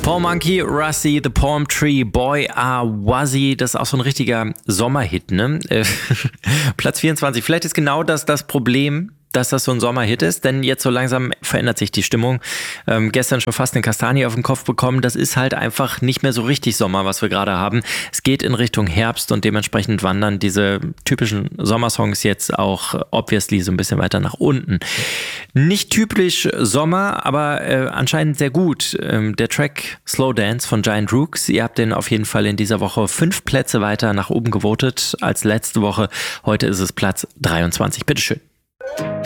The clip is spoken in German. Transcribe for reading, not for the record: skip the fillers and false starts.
Paul Monkey, Rusty, The Palm Tree, Boy Ah Wuzzy, das ist auch so ein richtiger Sommerhit, ne? Platz 24, vielleicht ist genau das Problem, dass das so ein Sommerhit ist, denn jetzt so langsam verändert sich die Stimmung. Gestern schon fast eine Kastanie auf den Kopf bekommen. Das ist halt einfach nicht mehr so richtig Sommer, was wir gerade haben. Es geht in Richtung Herbst und dementsprechend wandern diese typischen Sommersongs jetzt auch obviously so ein bisschen weiter nach unten. Nicht typisch Sommer, aber anscheinend sehr gut. Der Track Slow Dance von Giant Rooks, ihr habt den auf jeden Fall in dieser Woche 5 Plätze weiter nach oben gewotet als letzte Woche. Heute ist es Platz 23. Bitteschön.